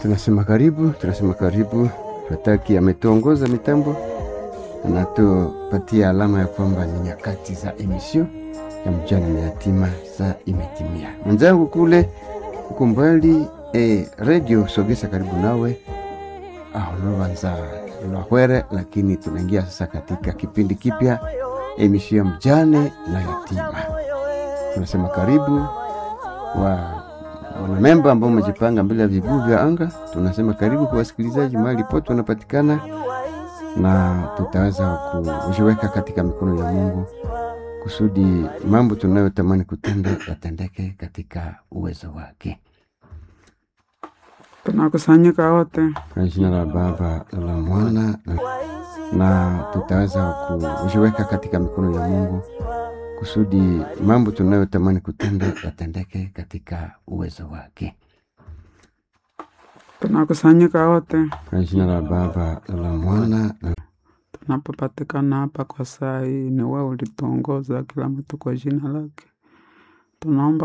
Tunasema karibu. Fataki ametuongoza mitambo, anatupatia alama ya kwamba ni nyakati za emission ya mjane na yatima saa imetimia. Mwenzangu kule ukumbali radio sogeza karibu nawe. Unaanza lwahwere, lakini tunaingia sasa katika kipindi kipya, emission ya mjane na yatima. Tunasema karibu wanamemba ambao umejipanga mbele ya vibuyu vya anga. Tunasema karibu kwa wasikilizaji mahali pote wanapatikana, na tutaweza kujiweka katika mikono ya Mungu kusudi mambo tunayotamani kutenda yatendeke katika uwezo wake. Tunakusanyika wote kwa jina la Baba la Mwana, na tutaweza kujiweka katika mikono ya Mungu kusudi mambo tunayotamani kutenda yatendeke katika uwezo wake. Tunakusanyika wote kwa jina la Baba la Mwana. Tunapopatikana hapa kwa saa hii, ni wewe ulituongoza kila mtu kwa jina lake. Tunaomba